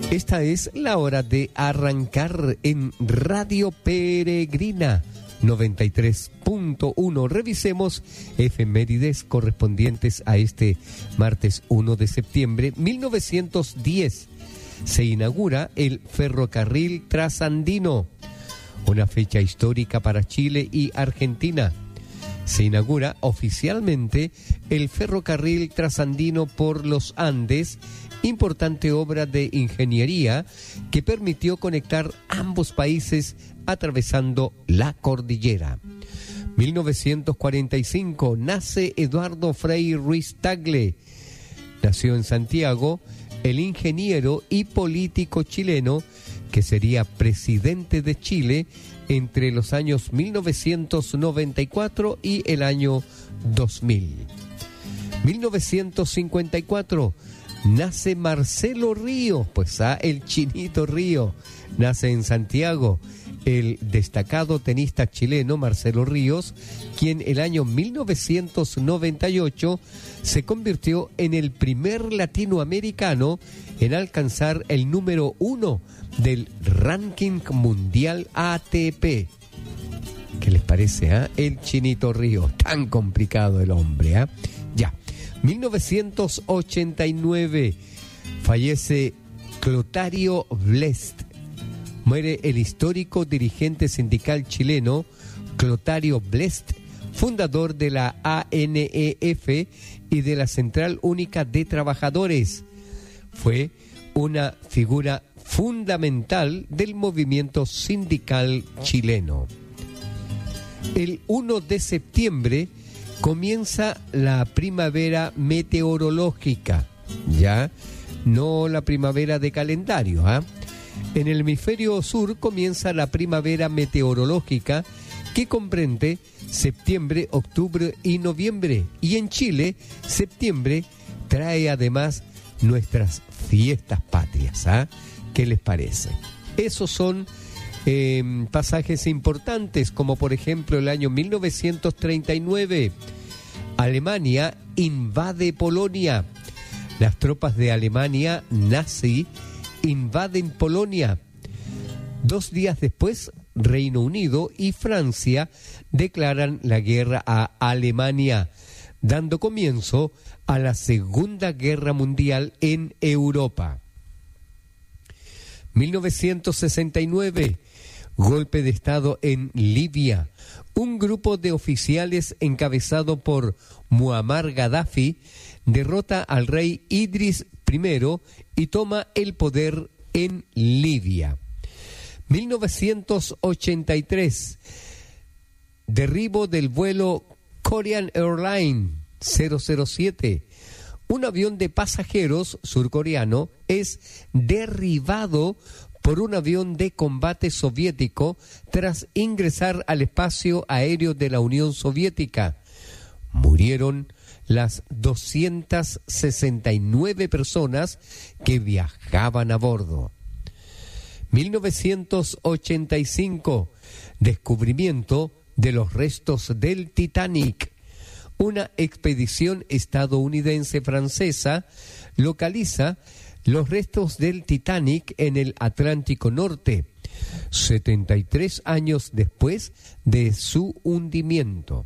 Esta es la hora de arrancar en Radio Peregrina 93.1. Revisemos efemérides correspondientes a este martes 1 de septiembre 1910. Se inaugura el ferrocarril trasandino, una fecha histórica para Chile y Argentina. Se inaugura oficialmente el ferrocarril trasandino por los Andes, importante obra de ingeniería que permitió conectar ambos países atravesando la cordillera. 1945 nace Eduardo Frei Ruiz-Tagle. Nació en Santiago el ingeniero y político chileno que sería presidente de Chile entre los años 1994 y el año 2000. 1954 nace Marcelo Ríos, el Chinito Ríos, nace en Santiago el destacado tenista chileno Marcelo Ríos, quien el año 1998 se convirtió en el primer latinoamericano en alcanzar el número 1 del ranking mundial ATP. ¿Qué les parece, el Chinito Ríos? Tan complicado el hombre, Ya. 1989 fallece Clotario Blest. Muere el histórico dirigente sindical chileno Clotario Blest, fundador de la ANEF y de la Central Única de Trabajadores. Fue una figura fundamental del movimiento sindical chileno. El 1 de septiembre comienza la primavera meteorológica, ya no la primavera de calendario. En el hemisferio sur comienza la primavera meteorológica, que comprende septiembre, octubre y noviembre. Y en Chile, septiembre trae además nuestras fiestas patrias. ¿Qué les parece? Esos son pasajes importantes, como por ejemplo el año 1939. Alemania invade Polonia. Las tropas de Alemania nazi invaden Polonia. 2 días después, Reino Unido y Francia declaran la guerra a Alemania, dando comienzo a la Segunda Guerra Mundial en Europa. 1969, golpe de Estado en Libia. Un grupo de oficiales encabezado por Muammar Gaddafi derrota al rey Idris I y toma el poder en Libia. 1983, derribo del vuelo Korean Airlines 007. Un avión de pasajeros surcoreano es derribado por un avión de combate soviético tras ingresar al espacio aéreo de la Unión Soviética. Murieron las 269 personas que viajaban a bordo. 1985, descubrimiento de los restos del Titanic. Una expedición estadounidense-francesa localiza los restos del Titanic en el Atlántico Norte, 73 años después de su hundimiento.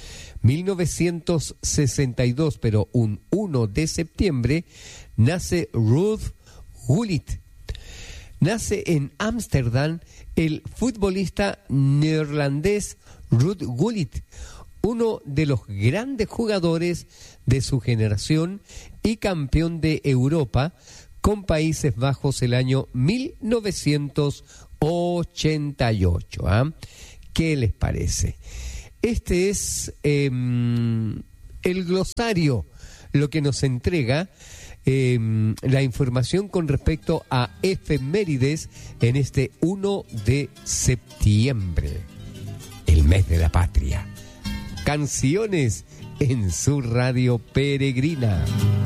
1962, pero un 1 de septiembre, nace Ruud Gullit. Nace en Ámsterdam el futbolista neerlandés Ruud Gullit, uno de los grandes jugadores de su generación y campeón de Europa con Países Bajos el año 1988. ¿Qué les parece? Este es el glosario, lo que nos entrega la información con respecto a efemérides en este 1 de septiembre, el mes de la patria. Canciones en su Radio Peregrina.